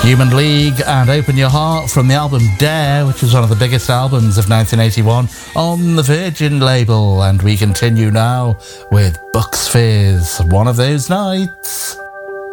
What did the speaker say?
Human League and Open Your Heart from the album Dare, which was one of the biggest albums of 1981 on the Virgin label. And we continue now with Bucks Fizz, One of Those Nights.